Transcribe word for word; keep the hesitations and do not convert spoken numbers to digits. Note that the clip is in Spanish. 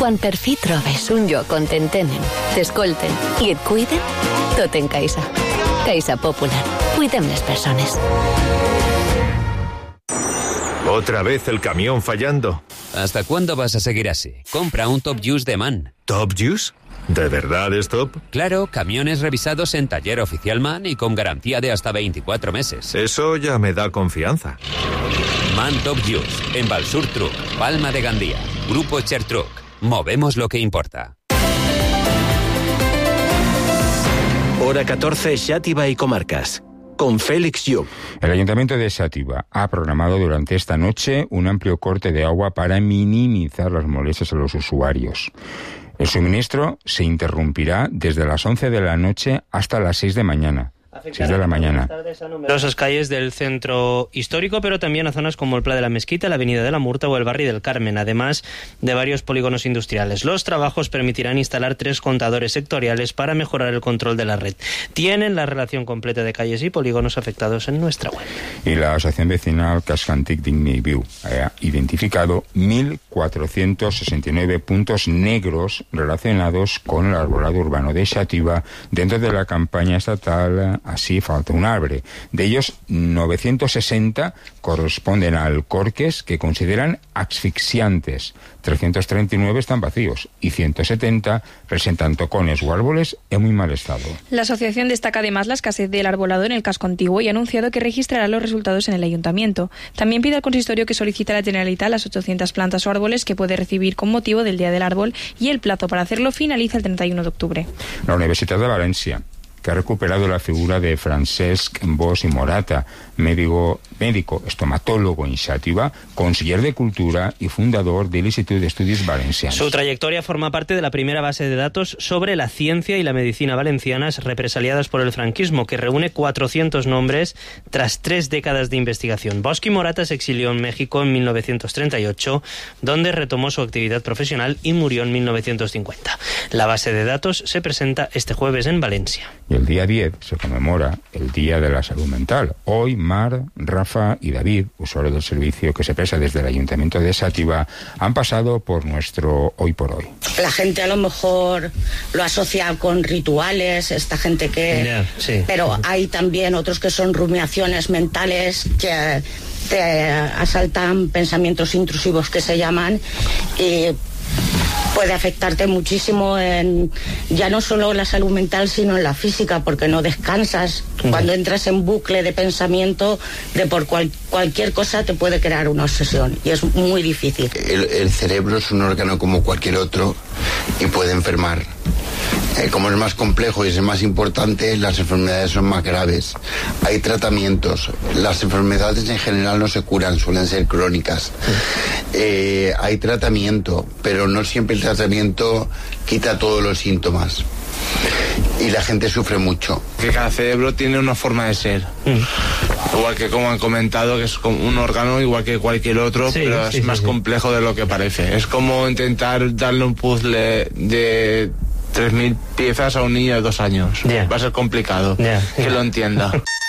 Quan per fi trobes un lloc on t'entenen, t'escolten i et cuiden, tot en Caixa. Caixa Popular. Cuidem les persones. ¿Otra vez el camión fallando? ¿Hasta cuándo vas a seguir así? Compra un Top Use de MAN. ¿Top Use? ¿De verdad es top? Claro, camiones revisados en taller oficial MAN y con garantía de hasta veinticuatro meses. Eso ya me da confianza. MAN Top Use, en Valsur Truck, Palma de Gandía, Grupo Cher Truck. Movemos lo que importa. Hora catorce, Xàtiva y comarcas. Con Félix Lluc. El Ayuntamiento de Xàtiva ha programado durante esta noche un amplio corte de agua para minimizar las molestias a los usuarios. El suministro se interrumpirá desde las once de la noche hasta las seis de mañana. seis de la mañana. A numerosas calles del centro histórico, pero también a zonas como el Pla de la Mezquita, la Avenida de la Murta o el Barri del Carmen, además de varios polígonos industriales. Los trabajos permitirán instalar tres contadores sectoriales para mejorar el control de la red. Tienen la relación completa de calles y polígonos afectados en nuestra web. Y la Asociación Vecinal Casco Antic Digni Viu ha identificado mil cuatrocientos sesenta y nueve puntos negros relacionados con el arbolado urbano de Xàtiva dentro de la campaña estatal Así falta un arbre. De ellos, novecientos sesenta corresponden a alcorques que consideran asfixiantes. trescientos treinta y nueve están vacíos y ciento setenta presentan tocones o árboles en muy mal estado. La asociación destaca además la escasez del arbolado en el casco antiguo y ha anunciado que registrará los resultados en el ayuntamiento. También pide al consistorio que solicite a la Generalitat las ochocientas plantas o árboles que puede recibir con motivo del Día del Árbol y el plazo para hacerlo finaliza el treinta y uno de octubre. La Universidad de Valencia, que ha recuperado la figura de Francesc Bosch i Morata, médico, médico estomatólogo en Xàtiva, conseller de Cultura y fundador del Instituto de Estudios Valencianos. Su trayectoria forma parte de la primera base de datos sobre la ciencia y la medicina valencianas represaliadas por el franquismo, que reúne cuatrocientos nombres tras tres décadas de investigación. Bosch i Morata se exilió en México en mil novecientos treinta y ocho, donde retomó su actividad profesional y murió en mil novecientos cincuenta. La base de datos se presenta este jueves en Valencia. Y el día diez se conmemora el Día de la Salud Mental. Hoy Mar, Rafa y David, usuarios del servicio que se presta desde el Ayuntamiento de Xàtiva, han pasado por nuestro Hoy por Hoy. La gente a lo mejor lo asocia con rituales, esta gente que... Yeah, sí. Pero hay también otros que son rumiaciones mentales que te asaltan pensamientos intrusivos que se llaman y puede afectarte muchísimo en ya no solo la salud mental sino en la física, porque no descansas. Cuando entras en bucle de pensamiento de por cual, cualquier cosa te puede crear una obsesión y es muy difícil. El, el cerebro es un órgano como cualquier otro y puede enfermar. Eh, como es más complejo y es más importante, las enfermedades son más graves. Hay tratamientos. Las enfermedades en general no se curan, suelen ser crónicas. Eh, hay tratamiento, pero no siempre el tratamiento quita todos los síntomas. Y la gente sufre mucho. Que cada cerebro tiene una forma de ser. Mm. Igual que como han comentado, que es como un órgano igual que cualquier otro, sí, pero sí, es sí, más sí. complejo de lo que parece. Es como intentar darle un puzzle de tres mil piezas a un niño de dos años. Yeah. Va a ser complicado yeah, yeah. que lo entienda.